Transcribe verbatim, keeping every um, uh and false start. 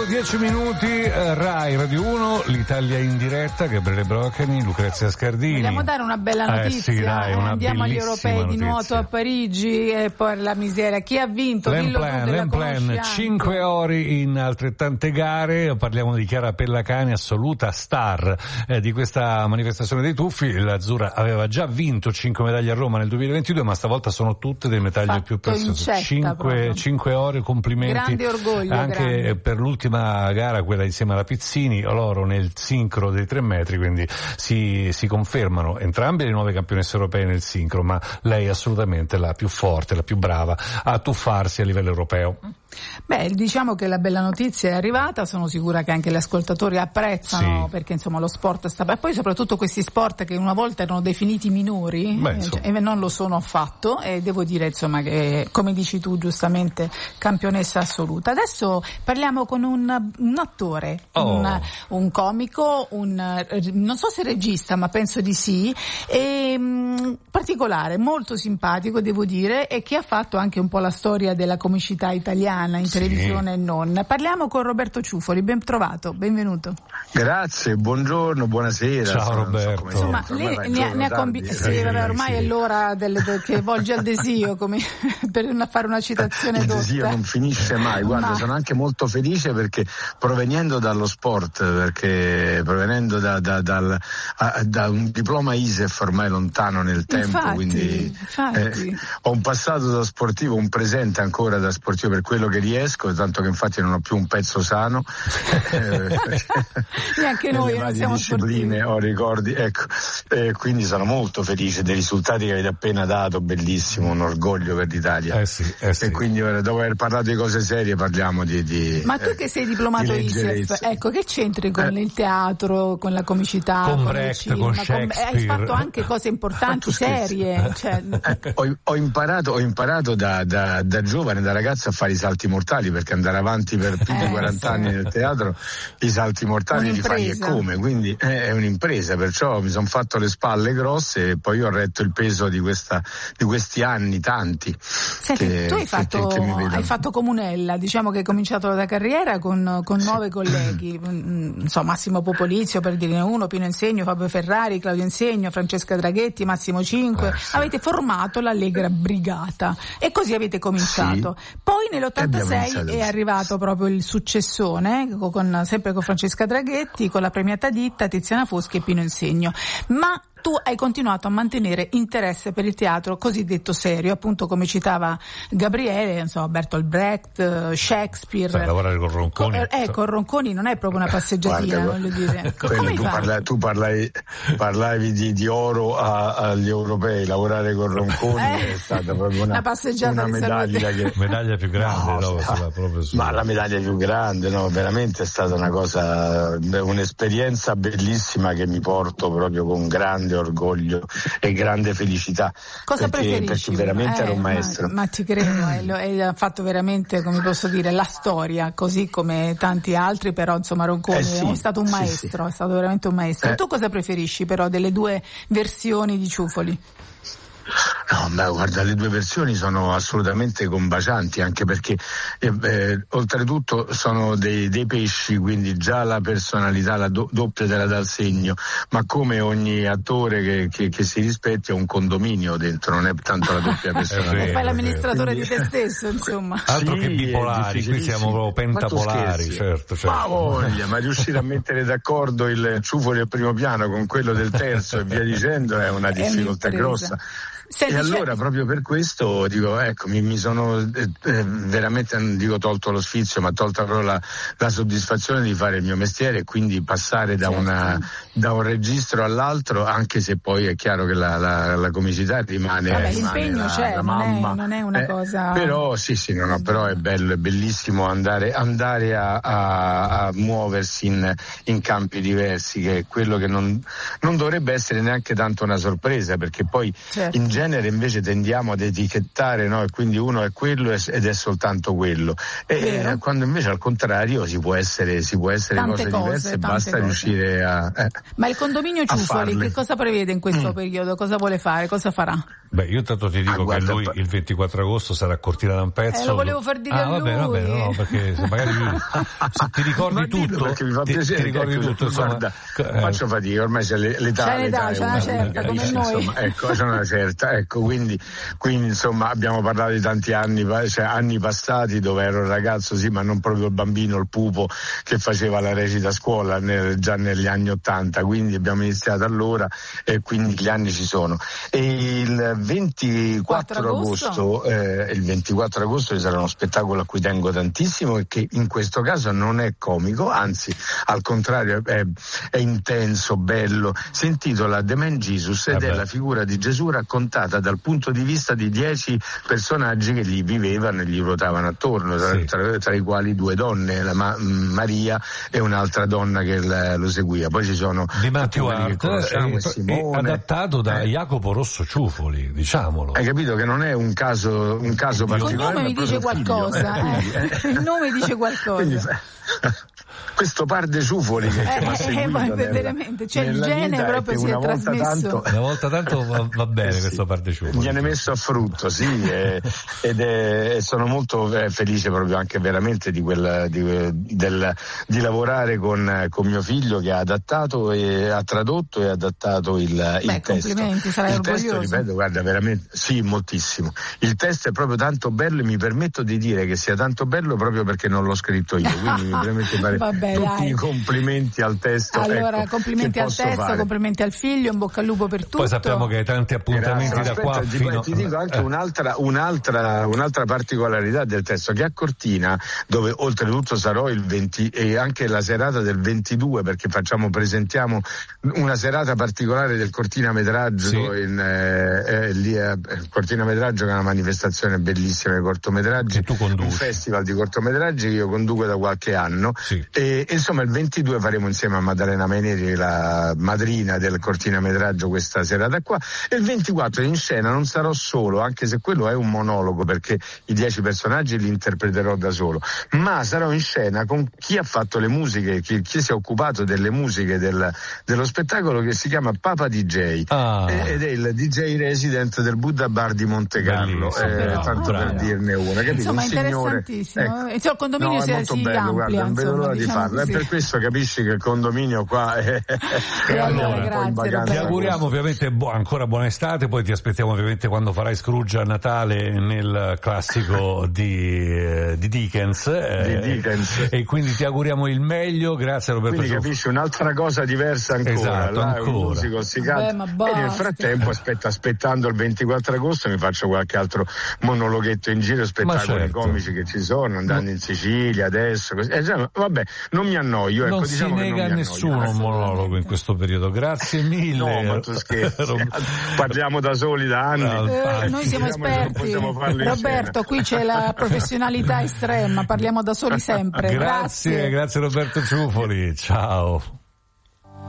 dieci minuti, eh, Rai Radio uno, l'Italia in diretta, Gabriele Broccani, Lucrezia Scardini. Vogliamo dare una bella notizia? Eh sì, dai, una andiamo agli europei notizia. Di nuoto a Parigi e poi la miseria. Chi ha vinto? L'Emplan, l'Emplan, cinque ore in altrettante gare. Parliamo di Chiara Pellacani, assoluta star eh, di questa manifestazione dei tuffi. L'azzurra aveva già vinto cinque medaglie a Roma nel duemilaventidue, ma stavolta sono tutte delle medaglie Fatto più preziose. cinque ore, complimenti. Grande orgoglio. Anche grande. Per l'ultima gara, quella insieme alla Pizzini, l'oro nel sincro dei tre metri, quindi si, si confermano entrambe le nuove campionesse europee nel sincro, ma lei è assolutamente la più forte, la più brava a tuffarsi a livello europeo. Beh, diciamo che la bella notizia è arrivata, sono sicura che anche gli ascoltatori apprezzano, sì. Perché insomma lo sport sta... E poi soprattutto questi sport che una volta erano definiti minori, Beh, eh, e non lo sono affatto, e devo dire insomma che, come dici tu giustamente, campionessa assoluta. Adesso parliamo con un, un attore, oh. un, un comico, un non so se regista, ma penso di sì, e, mh, particolare, molto simpatico devo dire, e che ha fatto anche un po' la storia della comicità italiana in sì. televisione e non. Parliamo con Roberto Ciuffoli, ben trovato, benvenuto. Grazie, buongiorno, buonasera. Ciao sono, Roberto. So Insomma, lei ne, ne ha combi- sì, vabbè, ormai sì. È l'ora del, del, che volge al desio, come per una, fare una citazione Il dotta. desio non finisce mai, guarda, Ma... sono anche molto felice perché provenendo dallo sport, perché provenendo da, da, dal, a, da un diploma I S E F ormai lontano nel tempo, infatti, quindi infatti. Eh, ho un passato da sportivo, un presente ancora da sportivo per quello che riesco, tanto che infatti non ho più un pezzo sano. Neanche noi non siamo discipline, ho ricordi, ecco, eh, quindi sono molto felice dei risultati che avete appena dato, bellissimo, un orgoglio per l'Italia. Eh sì, eh sì. E quindi ora, dopo aver parlato di cose serie, parliamo di. di Ma tu eh, che sei diplomato I S E F, ecco, che c'entri con eh. il teatro, con la comicità, con, con Brecht, il cinema, con Shakespeare? Con, hai fatto anche cose importanti, serie. Cioè... Eh, ho, ho imparato, ho imparato da, da, da giovane, da ragazzo, a fare i salti mortali, perché andare avanti per più di eh, quaranta sì. anni nel teatro, i salti mortali li fai e come, quindi eh, è un'impresa, perciò mi sono fatto le spalle grosse e poi ho retto il peso di questa di questi anni tanti. Senti, che, tu hai fatto, che, che hai fatto Comunella, diciamo che hai cominciato la carriera con, con nuove colleghi, non so, Massimo Popolizio per dirne uno, Pino Insegno, Fabio Ferrari, Claudio Insegno, Francesca Draghetti, Massimo Cinque, eh, sì. Avete formato l'Allegra Brigata e così avete cominciato. Sì. Poi nell'ottantasei è arrivato proprio il successone, con, sempre con Francesca Draghetti, con la premiata ditta Tiziana Foschi e Pino Insegno. Ma tu hai continuato a mantenere interesse per il teatro cosiddetto serio, appunto come citava Gabriele, insomma, Bertolt Brecht, Shakespeare. Sai, lavorare con Ronconi. Co- eh, con Ronconi non è proprio una passeggiatina, Guarda, voglio dire. Come tu, parla, tu parlavi, parlavi di, di oro a, agli europei, lavorare con Ronconi eh, è stata proprio una, una passeggiata una di medaglia che... medaglia più grande, no, no, ma, proprio su. ma la medaglia più grande, no, veramente è stata una cosa, un'esperienza bellissima che mi porto proprio con grande orgoglio e grande felicità. Cosa perché, preferisci? perché veramente eh, era un maestro. Ma, ma ti credo, e ha fatto veramente, come posso dire, la storia, così come tanti altri, però insomma Ronconi eh sì, è stato un maestro, sì, sì. È stato veramente un maestro. Eh. Tu cosa preferisci però delle due versioni di Ciuffoli? No, beh, guarda, le due versioni sono assolutamente combacianti, anche perché eh, eh, oltretutto sono dei, dei pesci, quindi già la personalità, la do, doppia te la dà il segno, ma come ogni attore che, che, che si rispetti ha un condominio dentro, non è tanto la doppia personalità. E fai l'amministratore quindi... di te stesso, insomma. Altro sì, che bipolari, qui siamo proprio pentapolari, certo, certo. Ma voglia, ma riuscire a mettere d'accordo il Ciuffoli al primo piano con quello del terzo e via dicendo è una difficoltà grossa. Senti, e allora c'è... proprio per questo dico, ecco, mi, mi sono eh, veramente, non dico tolto lo sfizio, ma tolta proprio la, la soddisfazione di fare il mio mestiere e quindi passare da, certo. una, da un registro all'altro, anche se poi è chiaro che la, la, la comicità rimane, Vabbè, rimane l'impegno la, c'è, la non mamma. È, non è una eh, cosa... Però sì, sì, no, no, però è bello, è bellissimo andare, andare a, a, a muoversi in, in campi diversi, che è quello che non, non dovrebbe essere neanche tanto una sorpresa, perché poi certo. in genere invece tendiamo ad etichettare, no? E quindi uno è quello ed è soltanto quello. E eh, quando invece al contrario si può essere, si può essere tante cose, cose diverse, basta cose. riuscire a. Eh, Ma il condominio Ciuffoli che cosa prevede in questo mm. periodo? Cosa vuole fare? Cosa farà? Beh, io tanto ti dico ah, che lui il ventiquattro agosto sarà a Cortina d'Ampezzo. Eh, lo volevo far dire ah, a lui. Vabbè, vabbè, no, perché se magari se ti ricordi tutto, mi fa ti, piacere, ti ricordi ecco, tutto, insomma, guarda, eh. faccio fatica, ormai c'è l'età, c'è l'età, l'età, c'è una certa, come dice, noi. Insomma, ecco, c'è una certa, ecco, quindi, quindi insomma abbiamo parlato di tanti anni, cioè anni passati dove ero un ragazzo, sì, ma non proprio il bambino, il pupo che faceva la recita a scuola nel, già negli anni ottanta, quindi abbiamo iniziato allora e quindi gli anni ci sono. E il ventiquattro agosto, eh, il ventiquattro agosto ci sarà uno spettacolo a cui tengo tantissimo e che in questo caso non è comico, anzi al contrario è, è intenso, bello, si intitola The Man Jesus ed Vabbè. è la figura di Gesù raccontata dal punto di vista di dieci personaggi che gli vivevano e gli ruotavano attorno, tra, sì. tra, tra i quali due donne, la Ma- Maria e un'altra donna che la, lo seguiva. Poi ci sono di Matthew Hart, e Simone, adattato da eh. Jacopo Rosso Ciufoli, diciamolo. Hai capito che non è un caso, un caso particolare? Il nome mi dice qualcosa, eh. Il nome dice qualcosa. Quindi, questo par de ciufoli che, che eh, va seguito eh, nella, veramente, cioè il gene proprio si è trasmesso. Tanto, una volta tanto va, va bene eh sì, questo par de ciufoli. Viene messo a frutto, sì, e, ed è, e sono molto felice proprio anche veramente di, quel, di, del, di lavorare con, con mio figlio che ha adattato e ha tradotto e adattato il, Beh, il testo. Complimenti, sarai il orgoglioso. Testo, ripeto, guarda, veramente, sì, moltissimo. Il testo è proprio tanto bello e mi permetto di dire che sia tanto bello proprio perché non l'ho scritto io, quindi mi permetto di fare Vabbè, tutti dai. i complimenti al testo. Allora, ecco, complimenti al testo, fare. complimenti al figlio, in bocca al lupo per tutto. Poi sappiamo che hai tanti appuntamenti Grazie. da qua Aspetta, fino... ti, ti dico anche eh. un'altra, un'altra, un'altra particolarità del testo, che a Cortina, dove oltretutto sarò il venti e anche la serata del ventidue, perché facciamo, presentiamo una serata particolare del Cortina Metraggio, sì. in, eh, eh, lì a Cortina Metraggio, che è una manifestazione bellissima di cortometraggi, tu conduci. Un festival di cortometraggi che io conduco da qualche anno, sì. e, e insomma il ventidue faremo insieme a Maddalena Maineri, la madrina del Cortina Metraggio, questa serata qua, e il ventiquattro in scena non sarò solo, anche se quello è un monologo perché i dieci personaggi li interpreterò da solo, ma sarò in scena con chi ha fatto le musiche, chi, chi si è occupato delle musiche del, dello spettacolo, che si chiama Papa D J, ah. ed è il D J resident del Buddha Bar di Monte Carlo, eh, tanto bravo. Per dirne una, capito? Insomma, un signore, interessantissimo. Ecco. Il condominio no, si, è molto si bello, amplia, guarda, non vedo l'ora diciamo di farlo, così. è per questo capisci che il condominio qua è, è allora, un po' in grazie, ti auguriamo ovviamente bu- ancora buona estate, poi ti aspettiamo ovviamente quando farai Scrooge a Natale nel classico di, eh, di Dickens, eh, di Dickens, e quindi ti auguriamo il meglio. Grazie Roberto. Quindi Ciuffoli. Capisci un'altra cosa diversa ancora, esatto, là, ancora. Un musico si canta. Beh, e nel frattempo aspetta, aspettando il ventiquattro agosto mi faccio qualche altro monologhetto in giro, spettacoli certo. comici che ci sono, andando in Sicilia adesso, così. Eh, già, vabbè, non mi annoio, ecco, non diciamo si nega a nessuno un monologo in questo periodo. Grazie mille. No, ma tu scherzi, parliamo da soli da anni. Eh, noi siamo esperti. Roberto, qui c'è la professionalità estrema, parliamo da soli sempre. Grazie, grazie, grazie Roberto Ciuffoli, ciao.